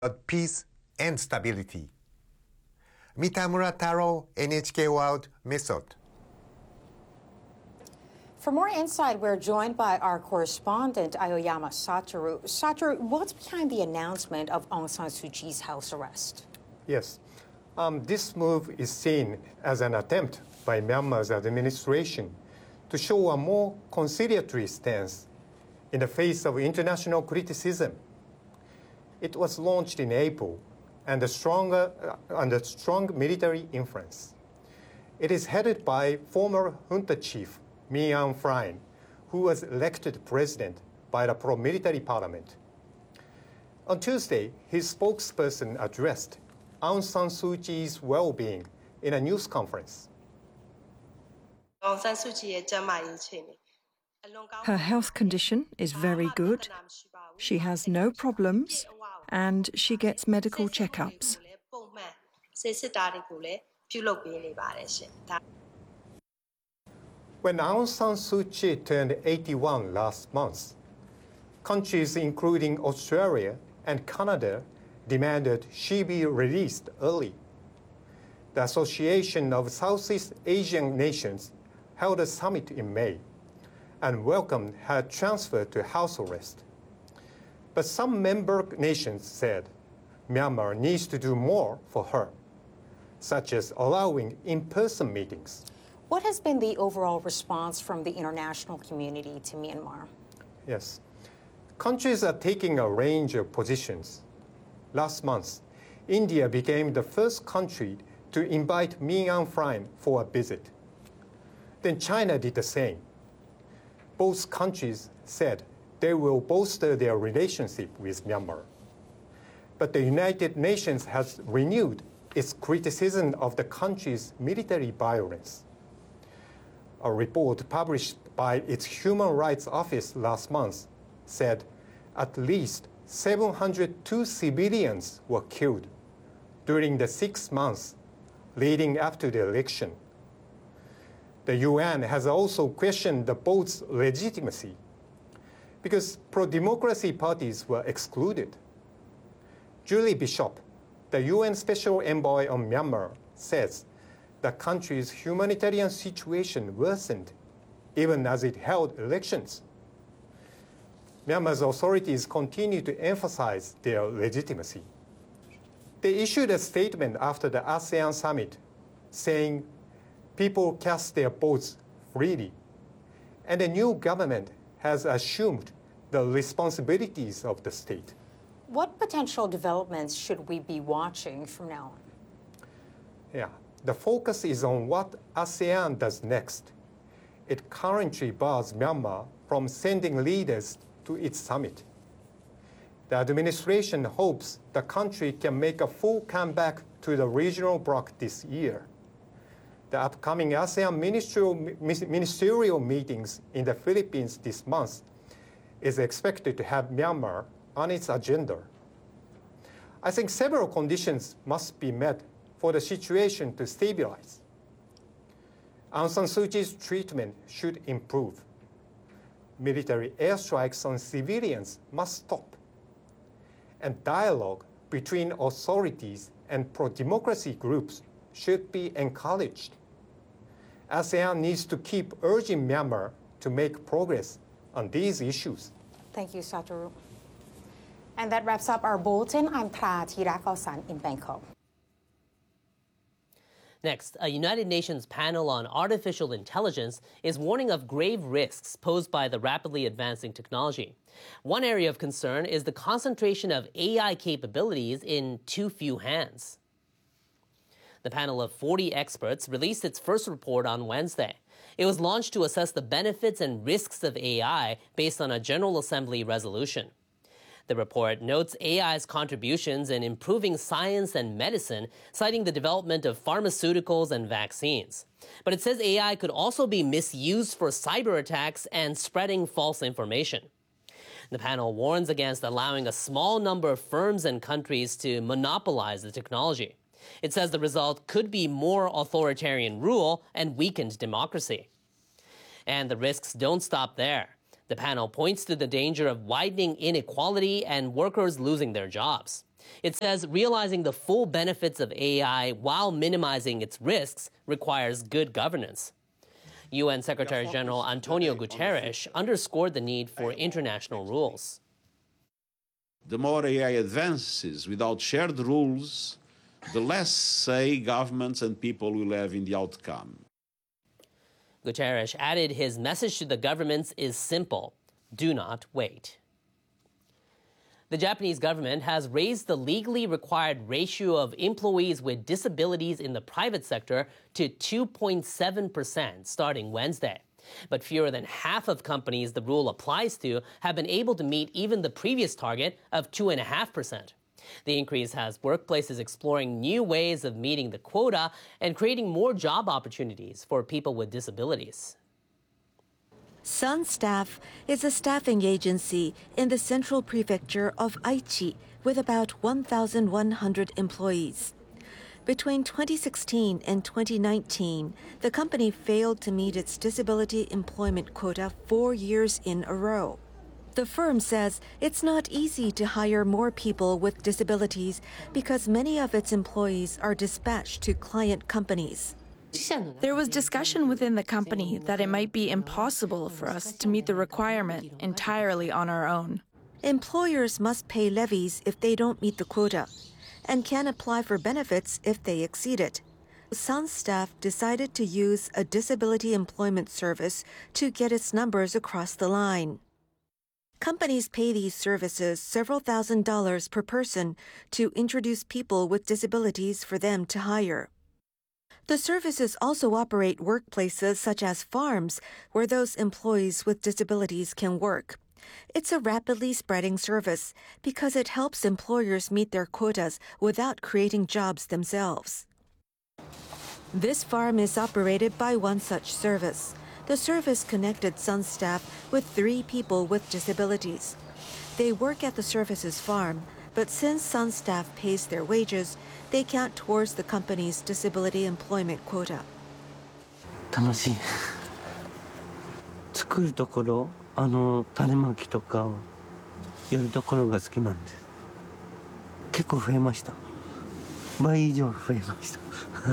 peace and stability. Mitamura Taro, NHK World Method. For more insight, we're joined by our correspondent, Aoyama Satoru. Satoru, what's behind the announcement of Aung San Suu Kyi's house arrest? Yes. This move is seen as an attempt by Myanmar's administration to show a more conciliatory stance in the face of international criticism. It was launched in April under strong military influence. It is headed by former junta chief Min Aung Hlaing, who was elected president by the pro-military parliament. On Tuesday, his spokesperson addressed Aung San Suu Kyi's well-being in a news conference. Her health condition is very good. She has no problems and she gets medical checkups. When Aung San Suu Kyi turned 81 last month, countries including Australia and Canada demanded she be released early. The Association of Southeast Asian Nations held a summit in May and welcomed her transfer to house arrest. But some member nations said Myanmar needs to do more for her, such as allowing in-person meetings. What has been the overall response from the international community to Myanmar? Yes. Countries are taking a range of positions. Last month, India became the first country to invite Min Aung Hlaing for a visit. Then China did the same. Both countries said they will bolster their relationship with Myanmar. But the United Nations has renewed its criticism of the country's military violence. A report published by its Human Rights Office last month said at least 702 civilians were killed during the 6 months leading up to the election. The UN has also questioned the vote's legitimacy because pro-democracy parties were excluded. Julie Bishop, the UN Special Envoy on Myanmar, says the country's humanitarian situation worsened even as it held elections. Myanmar's authorities continue to emphasize their legitimacy. They issued a statement after the ASEAN summit saying people cast their votes freely, and the new government has assumed the responsibilities of the state. What potential developments should we be watching from now on? Yeah, the focus is on what ASEAN does next. It currently bars Myanmar from sending leaders to its summit. The administration hopes the country can make a full comeback to the regional bloc this year. The upcoming ASEAN ministerial meetings in the Philippines this month is expected to have Myanmar on its agenda. I think several conditions must be met for the situation to stabilize. Aung San Suu Kyi's treatment should improve. Military airstrikes on civilians must stop. And dialogue between authorities and pro-democracy groups should be encouraged. ASEAN needs to keep urging Myanmar to make progress on these issues. Thank you, Satoru. And that wraps up our bulletin. I'm Tra Thirakosan in Bangkok. Next, a United Nations panel on artificial intelligence is warning of grave risks posed by the rapidly advancing technology. One area of concern is the concentration of AI capabilities in too few hands. The panel of 40 experts released its first report on Wednesday. It was launched to assess the benefits and risks of AI based on a General Assembly resolution. The report notes AI's contributions in improving science and medicine, citing the development of pharmaceuticals and vaccines. But it says AI could also be misused for cyber attacks and spreading false information. The panel warns against allowing a small number of firms and countries to monopolize the technology. It says the result could be more authoritarian rule and weakened democracy. And the risks don't stop there. The panel points to the danger of widening inequality and workers losing their jobs. It says realizing the full benefits of AI while minimizing its risks requires good governance. UN Secretary General Antonio Guterres underscored the need for international rules. The more AI advances without shared rules, the less say governments and people will have in the outcome. Guterres added his message to the governments is simple: do not wait. The Japanese government has raised the legally required ratio of employees with disabilities in the private sector to 2.7% starting Wednesday. But fewer than half of companies the rule applies to have been able to meet even the previous target of 2.5%. The increase has workplaces exploring new ways of meeting the quota and creating more job opportunities for people with disabilities. SunStaff is a staffing agency in the central prefecture of Aichi with about 1,100 employees. Between 2016 and 2019, the company failed to meet its disability employment quota 4 years in a row. The firm says it's not easy to hire more people with disabilities because many of its employees are dispatched to client companies. There was discussion within the company that it might be impossible for us to meet the requirement entirely on our own. Employers must pay levies if they don't meet the quota and can apply for benefits if they exceed it. SunStaff decided to use a disability employment service to get its numbers across the line. Companies pay these services several $1,000s per person to introduce people with disabilities for them to hire. The services also operate workplaces such as farms where those employees with disabilities can work. It's a rapidly spreading service because it helps employers meet their quotas without creating jobs themselves. This farm is operated by one such service. The service connected SunStaff with 3 people with disabilities. They work at the service's farm, but since SunStaff pays their wages, they count towards the company's disability employment quota. 楽しい。作るところ、種まきとかをやるところが好きなんです。結構増えました。倍以上増えました。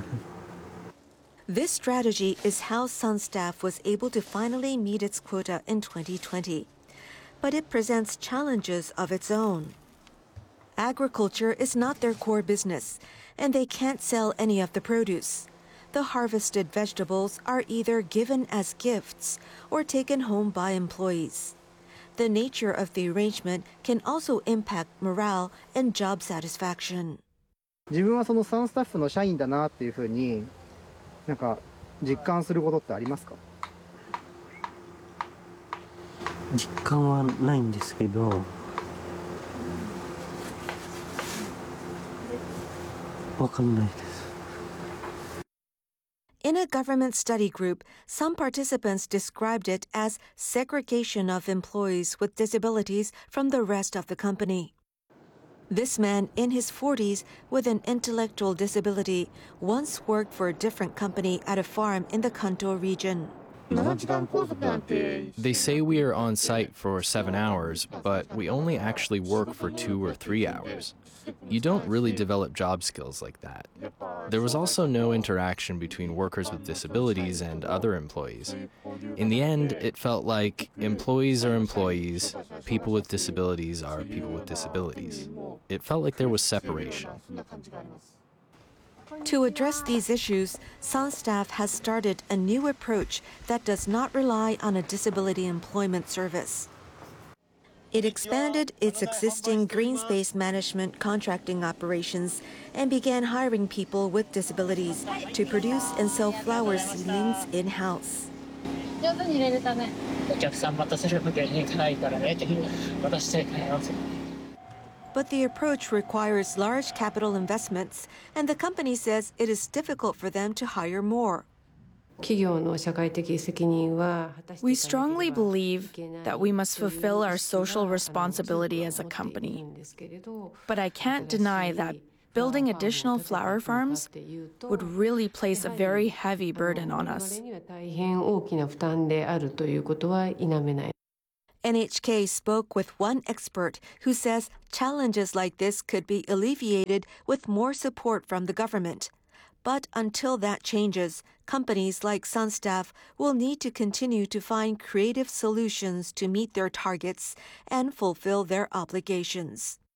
This strategy is how SunStaff was able to finally meet its quota in 2020. But it presents challenges of its own. Agriculture is not their core business, and they can't sell any of the produce. The harvested vegetables are either given as gifts or taken home by employees. The nature of the arrangement can also impact morale and job satisfaction. 自分はそのサンスタッフの社員だなっていうふうになんか実感することってありますか？ 実感はないんですけど、わかんないです。 In a government study group, some participants described it as segregation of employees with disabilities from the rest of the company. This man in his 40s with an intellectual disability once worked for a different company at a farm in the Kanto region. They say we are on site for 7 hours, but we only actually work for 2 or 3 hours. You don't really develop job skills like that. There was also no interaction between workers with disabilities and other employees. In the end, it felt like employees are employees, people with disabilities are people with disabilities. It felt like there was separation. To address these issues, SunStaff has started a new approach that does not rely on a disability employment service. It expanded its existing green space management contracting operations and began hiring people with disabilities to produce and sell flower seedlings in-house. But the approach requires large capital investments, and the company says it is difficult for them to hire more. We strongly believe that we must fulfill our social responsibility as a company. But I can't deny that building additional flower farms would really place a very heavy burden on us. NHK spoke with one expert who says challenges like this could be alleviated with more support from the government. But until that changes, companies like Sunstaff will need to continue to find creative solutions to meet their targets and fulfill their obligations.